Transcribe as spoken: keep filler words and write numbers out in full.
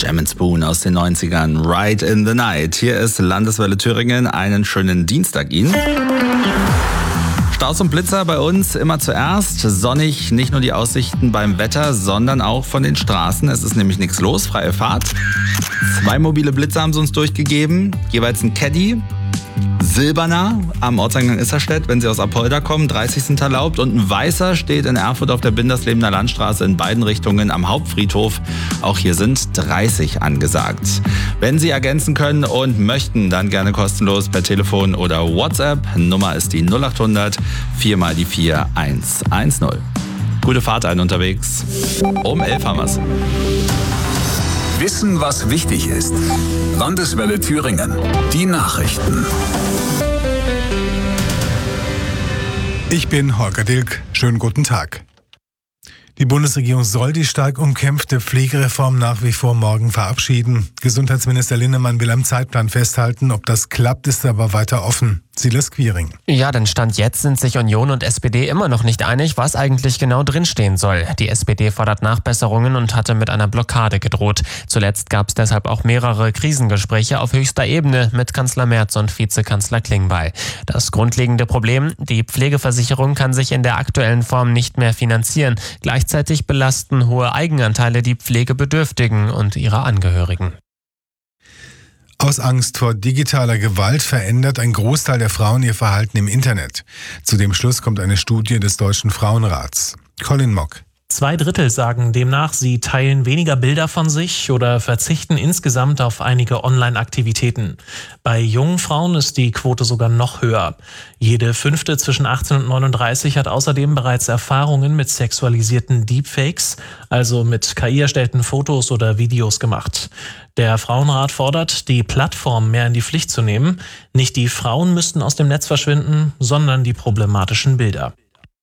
Jam and Spoon aus den neunzigern, Ride in the Night. Hier ist Landeswelle Thüringen, einen schönen Dienstag Ihnen. Staus und Blitzer bei uns immer zuerst. Sonnig, nicht nur die Aussichten beim Wetter, sondern auch von den Straßen. Es ist nämlich nichts los, freie Fahrt. Zwei mobile Blitzer haben sie uns durchgegeben, jeweils ein Caddy. Silberner am Ortseingang Isserstedt, wenn Sie aus Apolda kommen, dreißig sind erlaubt. Und ein weißer steht in Erfurt auf der Binderslebener Landstraße in beiden Richtungen am Hauptfriedhof. Auch hier sind dreißig angesagt. Wenn Sie ergänzen können und möchten, dann gerne kostenlos per Telefon oder WhatsApp. Nummer ist die null acht hundert vier mal die vier eins eins null. Gute Fahrt ein unterwegs. Um elf haben wir's. Wissen, was wichtig ist. Landeswelle Thüringen. Die Nachrichten. Ich bin Holger Dilk. Schönen guten Tag. Die Bundesregierung soll die stark umkämpfte Pflegereform nach wie vor morgen verabschieden. Gesundheitsminister Linnemann will am Zeitplan festhalten. Ob das klappt, ist aber weiter offen. Silas Quiring. Ja, denn Stand jetzt sind sich Union und S P D immer noch nicht einig, was eigentlich genau drinstehen soll. Die S P D fordert Nachbesserungen und hatte mit einer Blockade gedroht. Zuletzt gab es deshalb auch mehrere Krisengespräche auf höchster Ebene mit Kanzler Merz und Vizekanzler Klingbeil. Das grundlegende Problem: Die Pflegeversicherung kann sich in der aktuellen Form nicht mehr finanzieren. Gleichzeitig belasten hohe Eigenanteile die Pflegebedürftigen und ihre Angehörigen. Aus Angst vor digitaler Gewalt verändert ein Großteil der Frauen ihr Verhalten im Internet. Zu dem Schluss kommt eine Studie des Deutschen Frauenrats. Colin Mock. Zwei Drittel sagen demnach, sie teilen weniger Bilder von sich oder verzichten insgesamt auf einige Online-Aktivitäten. Bei jungen Frauen ist die Quote sogar noch höher. Jede fünfte zwischen achtzehn und neununddreißig hat außerdem bereits Erfahrungen mit sexualisierten Deepfakes, also mit K I erstellten Fotos oder Videos gemacht. Der Frauenrat fordert, die Plattform mehr in die Pflicht zu nehmen. Nicht die Frauen müssten aus dem Netz verschwinden, sondern die problematischen Bilder.